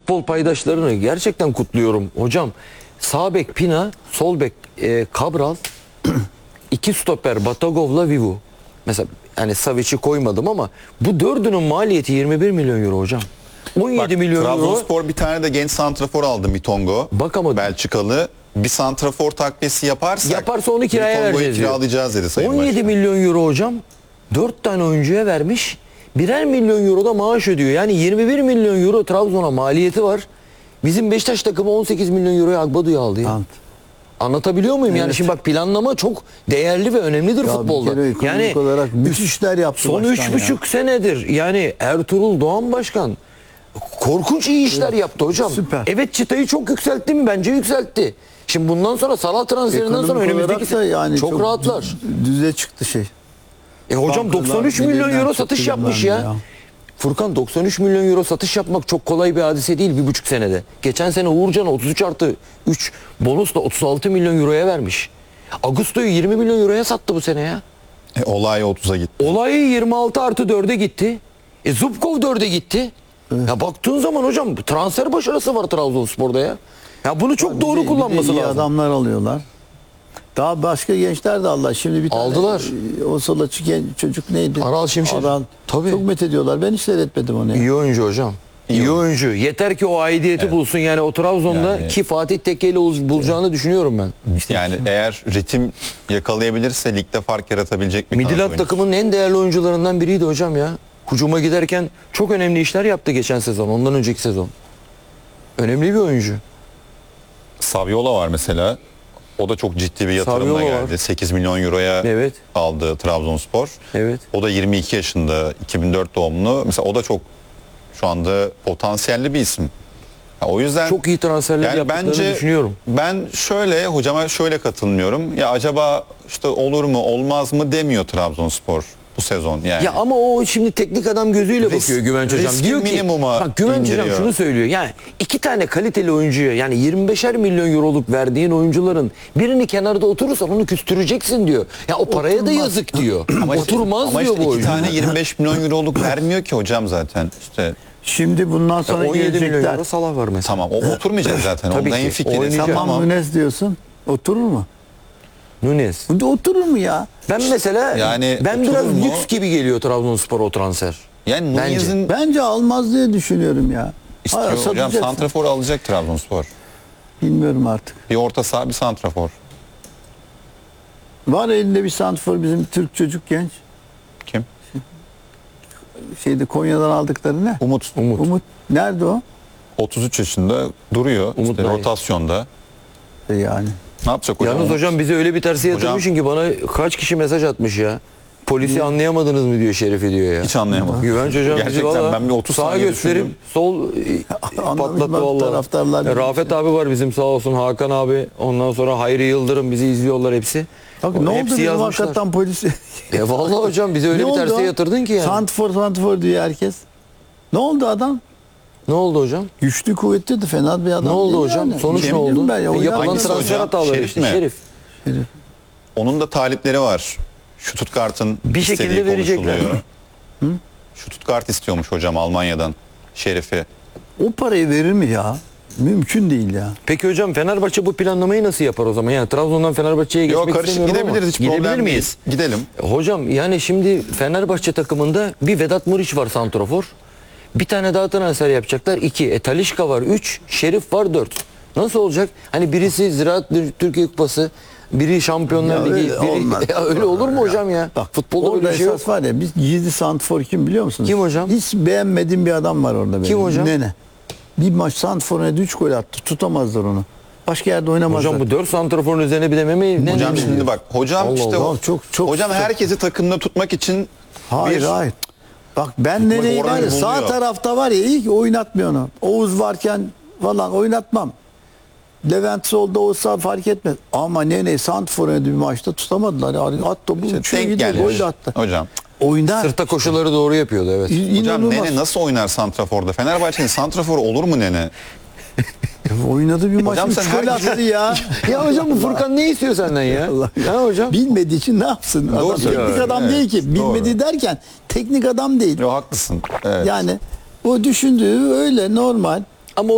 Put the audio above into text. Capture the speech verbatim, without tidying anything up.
futbol paydaşlarını gerçekten kutluyorum hocam. Sağ bek Pina, sol bek e, Cabral, iki stoper Batagov'la Vivu. Mesela yani Savic'i koymadım ama bu dördünün maliyeti yirmi bir milyon euro hocam. on yedi Bak, milyon euro. Trabzonspor bir tane de genç santrafor aldı, Mitongo. Bak ama Belçikalı. Bir santrafor takviyesi yaparsak Yaparsa onu kiraya Mitongo'yu vereceğiz diyor. kiralayacağız dedi Sayın on yedi Başkan. milyon euro hocam. dört tane oyuncuya vermiş. Birer milyon euro da maaş ödüyor. Yani yirmi bir milyon euro Trabzon'a maliyeti var. Bizim Beşiktaş takımı on sekiz milyon euroya Agbadu'yu aldı ya. Evet. Anlatabiliyor muyum? Yani Evet. şimdi bak, planlama çok değerli ve önemlidir Ya futbolda. bir kere ekonomik Yani olarak müthiş işler yaptı son başkan üç ya. buçuk senedir yani Ertuğrul Doğan Başkan korkunç iyi işler yaptı hocam. Süper. Evet, çıtayı çok yükseltti mi? Bence yükseltti. Şimdi bundan sonra Salah transferinden sonra Ekonomik önümüzdeki olarak da yani çok, rahatlar. dü- Düze çıktı şey. E hocam Bankalar, doksan üç milyon gelirler euro çok satış bilmem yapmış ne ya. ya. Furkan, doksan üç milyon euro satış yapmak çok kolay bir hadise değil bir buçuk senede. Geçen sene Uğurcan'a otuz üç artı üç bonusla otuz altı milyon euroya vermiş. Augusto'yu yirmi milyon euroya sattı bu sene ya. E, olay otuza gitti. Olayı yirmi altı artı dörde gitti. E Zubkov dörde gitti. Ya baktığın zaman hocam transfer başarısı var Trabzonspor'da ya. Ya bunu çok Bir doğru de- kullanması bir de iyi lazım. adamlar alıyorlar. Daha başka gençler de Allah. Şimdi bir tane Aldılar. e, o solaçı genç çocuk neydi? Aral Şimşek. Aral. Tabii. Çok met ediyorlar. Ben hiç seyretmedim onu ya. İyi oyuncu hocam. İyi, İyi oyuncu. Yeter ki o aidiyeti Evet. bulsun. Yani o Trabzon'da Yani- ki Fatih Tekke ile bul- bulacağını düşünüyorum ben. Yani eğer ritim yakalayabilirse ligde fark yaratabilecek bir kanat Midillat oyuncusu. takımının en değerli oyuncularından biriydi hocam ya. Hücuma giderken çok önemli işler yaptı geçen sezon. Ondan önceki sezon. Önemli bir oyuncu. Saviola var mesela. O da çok ciddi bir yatırımla Saviola geldi. var. sekiz milyon euroya Evet. aldı Trabzonspor. Evet. O da yirmi iki yaşında, iki bin dört doğumlu. Mesela o da çok şu anda potansiyelli bir isim. Ya o yüzden Çok iyi transferler yani yaptıklarını bence düşünüyorum. ben şöyle hocama şöyle katılmıyorum. Ya acaba işte olur mu olmaz mı demiyor Trabzonspor bu sezon yani. Ya ama o şimdi teknik adam gözüyle Risk- bakıyor Güvenç hocam. riski Diyor ki minimuma bak Güvenç hocam indiriyor. şunu söylüyor. Yani iki tane kaliteli oyuncuya yani yirmi beşer milyon euroluk verdiğin oyuncuların birini kenarda oturursan onu küstüreceksin diyor. Ya o paraya da Oturmaz. yazık diyor. Ama işte- Oturmaz ama diyor işte bu iki oyuncu. tane yirmi beş milyon euroluk vermiyor ki hocam zaten. İşte Şimdi bundan sonra on yedi milyon gelecekler. euro Salah var mesela. tamam o oturmayacak zaten. Tabii Onda ki, en fikiriz. oynayacak. Tamam, Tamam. Nunes diyorsun. Oturur mu? Nunes. Bu da oturur mu ya? Ben mesela Yani ben oturur biraz mu? lüks gibi geliyor Trabzonspor o transfer. Yani Bence. Nunez'in Bence almaz diye düşünüyorum ya. istiyor Hayır, hocam. satacaksın. Santrafor alacak Trabzonspor. Bilmiyorum artık. Bir orta saha bir santrafor. Var elinde bir santrfor bizim Türk çocuk genç. Kim? Şeyde Konya'dan aldıkları ne? Umut. Umut. Umut. Nerede o? otuz üç yaşında duruyor. Umut işte Bey. rotasyonda. E yani. Ne yapacak hocam? Yalnız Umut? hocam bize öyle bir tersi Hocam- yatırmışsın ki bana kaç kişi mesaj atmış ya. Polisi anlayamadınız mı diyor Şerif'i diyor ya. Hiç anlayamadım. Güvenç hocam bizi Gerçekten valla ben bir otuz sağa saniye gösterip düşündüm. sol e, Anlamış patlattı bak, valla. taraftarlar E, Rafet abi var bizim sağ olsun, Hakan abi, ondan sonra Hayri Yıldırım, bizi izliyorlar hepsi. Bak, O- ne oldu hepsi bizim yazmışlar. hakikaten polisi? E valla hocam bize öyle Ne bir oldu terse o? yatırdın ki yani. Santrfor santrfor diyor herkes. Ne oldu adam? Ne oldu hocam? Güçlü kuvvetli de fena bir adam Ne oldu değil hocam? yani. Sonuç Kim ne oldu? bileyim Ben, ya, E, o yapılan Hangisi transfer hocam? hataları Şerif işte. mi? Şerif. Onun da talipleri var. Stuttgart'ın Bir şekilde istediği verecekler. konuşuluyor. Stuttgart istiyormuş hocam Almanya'dan Şerif'i. O parayı verir mi ya? Mümkün değil ya. Peki hocam Fenerbahçe bu planlamayı nasıl yapar o zaman? Yani Trabzon'dan Fenerbahçe'ye geçmek Yok karışık istemiyorum ama gidebiliriz hiç gidebilir problem miyiz? değil. Gidelim. Hocam yani şimdi Fenerbahçe takımında bir Vedat Muriç var santrofor. Bir tane daha transfer yapacaklar. iki. E Talisca var. Üç. Şerif var. Dört. Nasıl olacak? Hani birisi Ziraat Türkiye Kupası, biri Şampiyonlar Ya Ligi, öyle biri... olmaz. Ya öyle olur mu hocam ya? Bak Futbolda orada böyle bir şey yok. esas var ya, biz gizli santrfor kim biliyor musunuz? Kim hocam? Hiç beğenmediğim bir adam var orada. Kim benim. hocam? Nene. Bir maç santrforuna üç gol attı. Tutamazlar onu. Başka yerde oynamazlar. Hocam bu dört santroforun üzerine bir de Mehmet ne Hocam ne- şimdi bak hocam Allah işte Allah. o- Çok- çok- hocam çok- herkesi takımda tutmak için Hayır bir hayır. Bak ben nereyi var ya, oranı sağ buluyor. tarafta var ya, ilk oynatmıyor onu. Oğuz varken falan oynatmam. Levent solda olsa fark etmez. Ama Nene santrfor oynadı bir maçta tutamadılar. Yani at topu işte uçuyor denk gidiyor. gelmiş. Gol de attı. Hocam. Oynar. Sırta koşuları doğru yapıyordu evet. İ- Hocam İnanılmaz. Nene nasıl oynar santraforda? Fenerbahçe'nin santraforu olur mu Nene? Oynadı bir maç. Hocam üç sen gol herkese- attı ya. Ya hocam bu Furkan ne istiyor senden ya? Allah ya. Ha hocam? Bilmediği için ne yapsın? Adam teknik söylüyorsun. adam Evet, değil ki. Bilmediği derken teknik adam değil. Yo haklısın. Evet. Yani o düşündüğü öyle normal.